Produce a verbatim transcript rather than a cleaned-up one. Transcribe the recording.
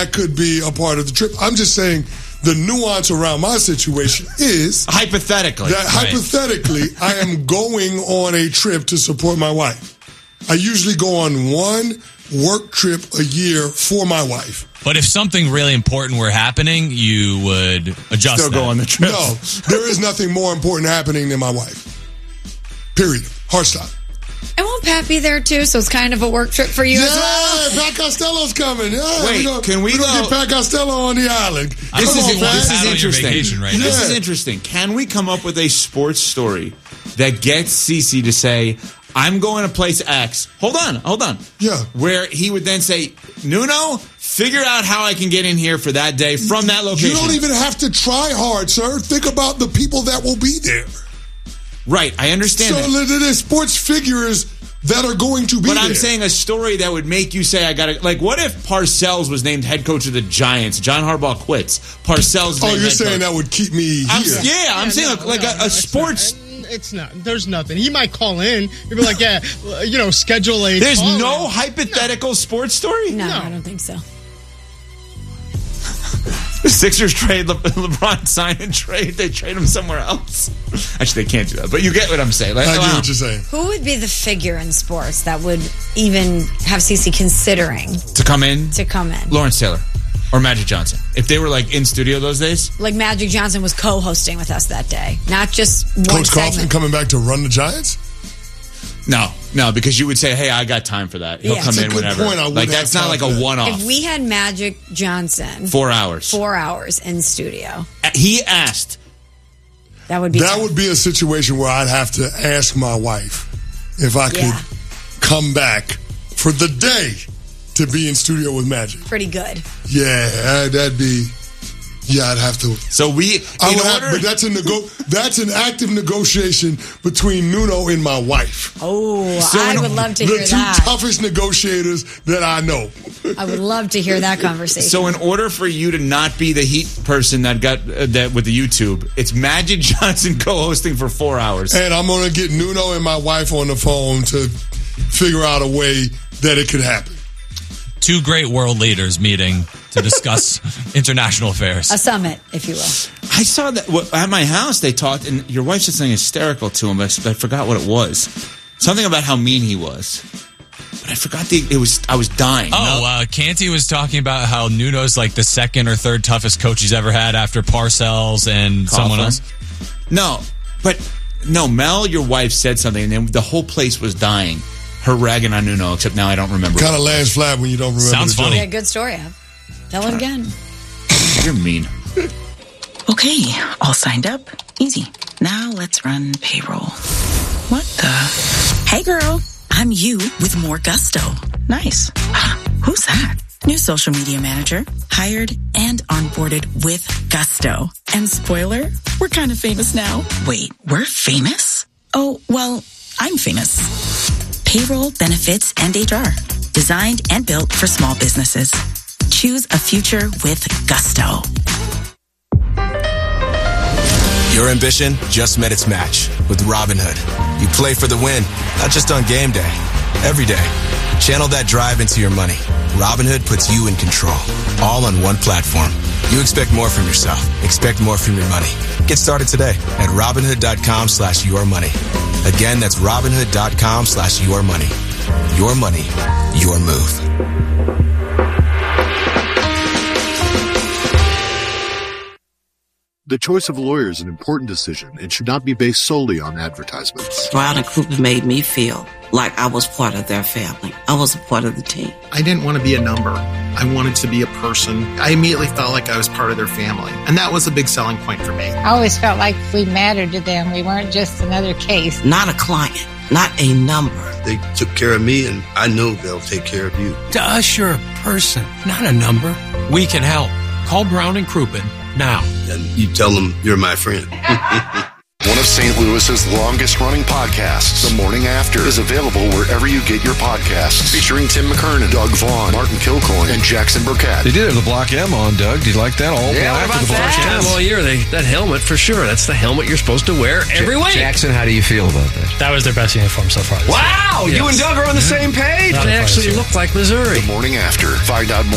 that could be a part of the trip. I'm just saying the nuance around my situation is hypothetically that right. hypothetically I am going on a trip to support my wife. I usually go on one work trip a year for my wife. But if something really important were happening, you would adjust Still that. go on the trip. No, there is nothing more important happening than my wife. Period. Hard stop. And won't Pat be there too? So it's kind of a work trip for you yeah, as well. Pat Costello's coming. Yeah, Wait, we gonna, can we, we go? Gonna get Pat Costello on the island. This Come is, on, Pat. this is interesting. Vacation right this now. is interesting. Can we come up with a sports story that gets Cece to say, I'm going to place X. Hold on, hold on. Yeah. Where he would then say, Nuno, figure out how I can get in here for that day from that location. You don't even have to try hard, sir. Think about the people that will be there. Right, I understand so that. So there's sports figures that are going to be but there. But I'm saying a story that would make you say, I got to... Like, what if Parcells was named head coach of the Giants? John Harbaugh quits. Parcells Oh, named you're head saying coach. that would keep me I'm, here? yeah, I'm yeah, saying no, like, like no, a, no, a sports... Not. It's not. There's nothing. He might call in. He'd be like, yeah, you know, schedule a There's call no in. hypothetical no. sports story? No, No. I don't think so. The Sixers trade Le- LeBron, sign and trade. They trade him somewhere else. Actually, they can't do that. But you get what I'm saying. Like, I get wow. what you're saying. Who would be the figure in sports that would even have Cece considering To come in? to come in? Lawrence Taylor or Magic Johnson. If they were like in studio those days. Like Magic Johnson was co-hosting with us that day, not just one Coach Coughlin segment. coming back to run the Giants? No, no, because you would say, hey, I got time for that. He'll Yeah. come That's a in good whenever. point. I would Like, have that's not time like for a that. one-off. If we had Magic Johnson Four hours. four hours in studio, He asked. that would be That tough. would be a situation where I'd have to ask my wife if I could Yeah. come back for the day to be in studio with Magic. pretty good. Yeah, that'd be... Yeah, I'd have to... So we, in I would order, have, but that's a nego- That's an active negotiation between Nuno and my wife. Oh, So I in- would love to The hear two that. toughest negotiators that I know. I would love to hear that conversation. so in order for you to not be the Heat person that got uh, that with the YouTube, it's Magic Johnson co-hosting for four hours. And I'm going to get Nuno and my wife on the phone to figure out a way that it could happen. Two great world leaders meeting to discuss international affairs. a summit, if you will. I saw that well, at my house. They talked, and your wife said something hysterical to him. But I forgot what it was. Something about how mean he was. But I forgot the. It was. I was dying. Oh, uh, Canty was talking about how Nuno's like the second or third toughest coach he's ever had after Parcells and someone Coughlin. else. No, but no. Mel, your wife said something, and then the whole place was dying. Her ragging on Nuno, except now I don't remember. Kind of lands flat when you don't remember Sounds the funny. Yeah, good story. Ab. Tell it again. You're mean. Okay, all signed up. Easy. Now let's run payroll. What the? Hey girl, I'm you with more gusto. Nice. Who's that? New social media manager. Hired and onboarded with gusto. And spoiler, we're kind of famous now. Wait, we're famous? Oh, well, I'm famous. Payroll, benefits, and H R. Designed and built for small businesses. Choose a future with gusto. Your ambition just met its match with Robinhood. You play for the win, not just on game day, every day. Channel that drive into your money. Robinhood puts you in control, all on one platform. You expect more from yourself. Expect more from your money. Get started today at Robinhood.com slash your money. Again, that's Robinhood.com slash your money. Your money, your move. The choice of a lawyer is an important decision and should not be based solely on advertisements. Brown and Crouppen made me feel like I was part of their family. I was a part of the team. I didn't want to be a number. I wanted to be a person. I immediately felt like I was part of their family. And that was a big selling point for me. I always felt like we mattered to them. We weren't just another case. Not a client, not a number. They took care of me, and I know they'll take care of you. To us, you're a person, not a number. We can help. Call Brown and Crouppen now. And you tell them you're my friend. One of Saint Louis's longest-running podcasts, The Morning After, is available wherever you get your podcasts. Featuring Tim McKernan, Doug Vaughn, Martin Kilcoyne, and Jackson Burkett. They did have the Block M on, Doug. Do you like that? All yeah, black what about with the that? Block M. All year, they, that helmet for sure. That's the helmet you're supposed to wear every J- week. Jackson, how do you feel about that? That was their best uniform so far. Wow! Yes. You and Doug are on the same page? They actually look like Missouri. The Morning After. Find out more.